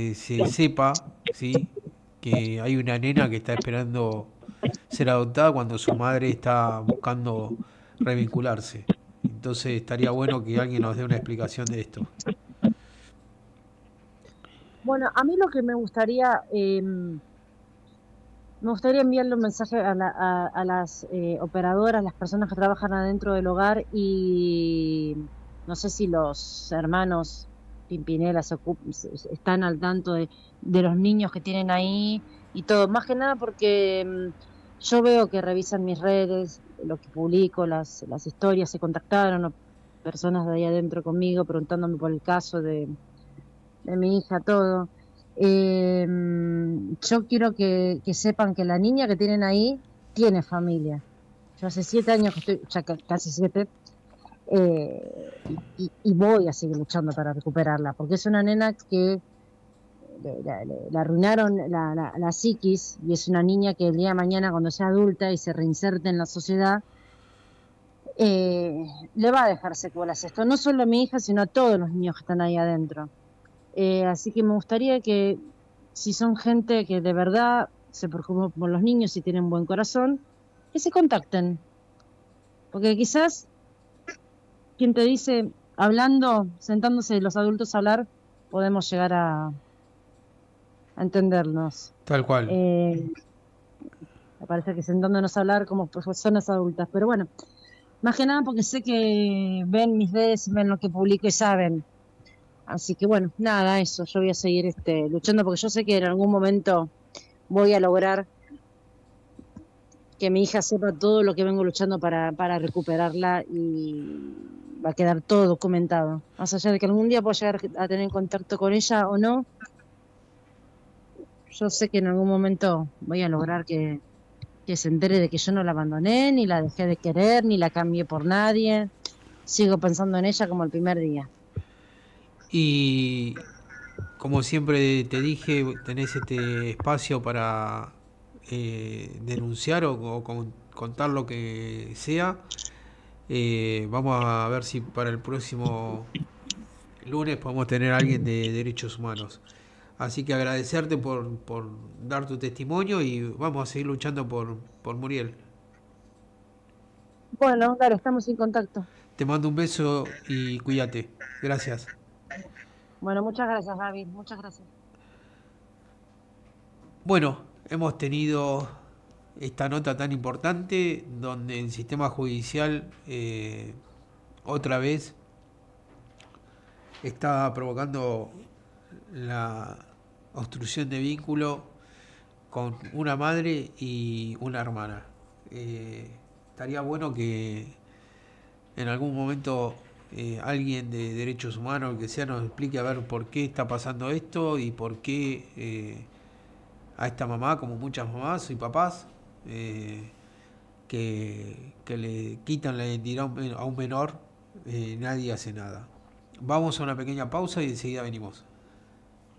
que se sepa, ¿sí? Que hay una nena que está esperando ser adoptada cuando su madre está buscando revincularse. Entonces estaría bueno que alguien nos dé una explicación de esto. Bueno, a mí lo que me gustaría enviarle un mensaje a las operadoras, las personas que trabajan adentro del hogar y no sé si los hermanos Pimpinela están al tanto de los niños que tienen ahí y todo. Más que nada porque yo veo que revisan mis redes, lo que publico, las historias, se contactaron personas de ahí adentro conmigo preguntándome por el caso de mi hija, todo. Yo quiero que sepan que la niña que tienen ahí tiene familia. Yo hace 7 años que estoy, ya casi 7, y voy a seguir luchando para recuperarla, porque es una nena que le arruinaron la psiquis y es una niña que el día de mañana cuando sea adulta y se reinserte en la sociedad, eh, le va a dejar secuelas esto, no solo a mi hija, sino a todos los niños que están ahí adentro. Así que me gustaría que, si son gente que de verdad se preocupa por los niños y tienen buen corazón, que se contacten. Porque quizás, quien te dice, hablando, sentándose los adultos a hablar, podemos llegar a entendernos. Tal cual. Eh, Me parece que sentándonos a hablar como personas adultas. Pero bueno, más que nada porque sé que ven mis redes, ven lo que publico y saben. Así que bueno, nada, eso. Yo voy a seguir luchando porque yo sé que en algún momento voy a lograr que mi hija sepa todo lo que vengo luchando para recuperarla y va a quedar todo documentado. Más allá de que algún día pueda llegar a tener contacto con ella o no, yo sé que en algún momento voy a lograr que se entere de que yo no la abandoné, ni la dejé de querer, ni la cambié por nadie. Sigo pensando en ella como el primer día. Y como siempre te dije, tenés este espacio para denunciar o contar lo que sea. Vamos a ver si para el próximo lunes podemos tener a alguien de derechos humanos. Así que agradecerte por dar tu testimonio y vamos a seguir luchando por Muriel. Bueno, claro, estamos en contacto. Te mando un beso y cuídate. Gracias. Bueno, muchas gracias, David. Muchas gracias. Bueno, hemos tenido esta nota tan importante donde el sistema judicial otra vez está provocando la obstrucción de vínculo con una madre y una hermana. Estaría bueno que en algún momento alguien de derechos humanos, el que sea, nos explique a ver por qué está pasando esto y por qué a esta mamá, como muchas mamás y papás, que le quitan la identidad a un menor, nadie hace nada. Vamos a una pequeña pausa y enseguida venimos.